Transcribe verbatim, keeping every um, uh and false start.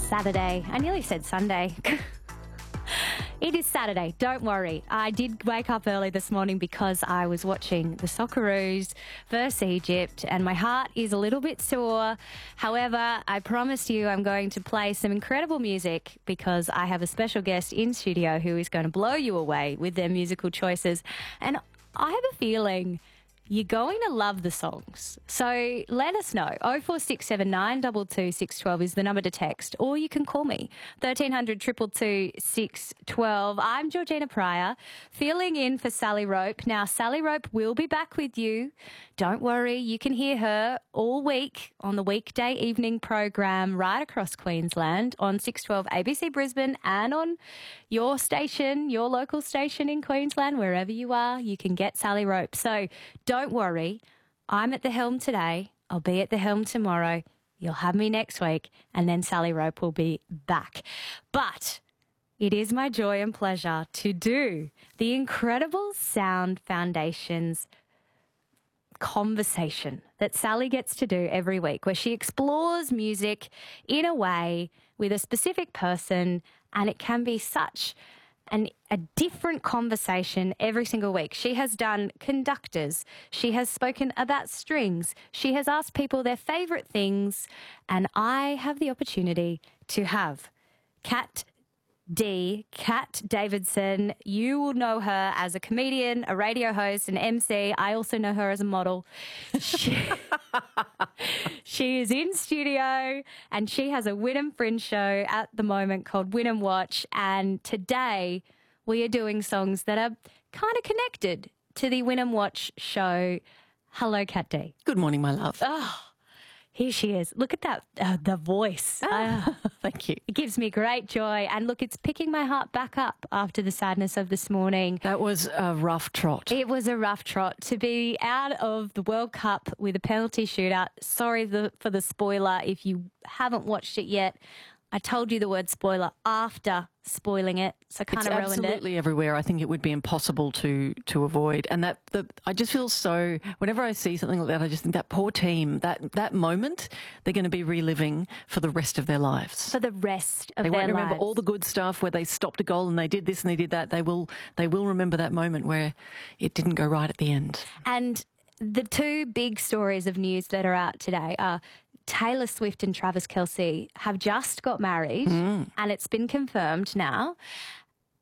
Saturday. I nearly said Sunday. It is Saturday, don't worry. I did wake up early this morning because I was watching the Socceroos versus Egypt and my heart is a little bit sore. However, I promised you I'm going to play some incredible music because I have a special guest in studio who is going to blow you away with their musical choices. And I have a feeling you're going to love the songs. So let us know. oh four six seven nine two two six one two is the number to text, or you can call me, thirteen hundred two two two six one two. I'm Georgina Pryor, filling in for Sally Rope. Now, Sally Rope will be back with you. Don't worry, you can hear her all week on the weekday evening program right across Queensland on six twelve A B C Brisbane and on your station, your local station in Queensland, wherever you are, you can get Sally Rope. So don't worry, I'm at the helm today. I'll be at the helm tomorrow. You'll have me next week, and then Sally Rope will be back. But it is my joy and pleasure to do the Incredible Sound Foundation's conversation that Sally gets to do every week, where she explores music in a way with a specific person, and it can be such an, a different conversation every single week. She has done conductors. She has spoken about strings. She has asked people their favourite things, and I have the opportunity to have Kat D, Kat Davidson. You will know her as a comedian, a radio host, an M C. I also know her as a model. She, she is in studio and she has a Wynnum Fringe show at the moment called Wynnum Watch. And today we are doing songs that are kind of connected to the Wynnum Watch show. Hello, Kat D. Good morning, my love. Oh, here she is. Look at that, uh, the voice. Ah, uh, thank you. It gives me great joy. And look, it's picking my heart back up after the sadness of this morning. That was a rough trot. It was a rough trot to be out of the World Cup with a penalty shootout. Sorry the, for the spoiler if you haven't watched it yet. I told you the word spoiler after spoiling it, so kind it's of ruined it. It's absolutely everywhere. I think it would be impossible to to avoid. And that the, I just feel so, whenever I see something like that, I just think that poor team, that that moment, they're going to be reliving for the rest of their lives. For the rest of they their won't remember lives. all the good stuff where they stopped a goal and they did this and they did that. They will they will remember that moment where it didn't go right at the end. And the two big stories of news that are out today are Taylor Swift and Travis Kelce have just got married, mm. and it's been confirmed now.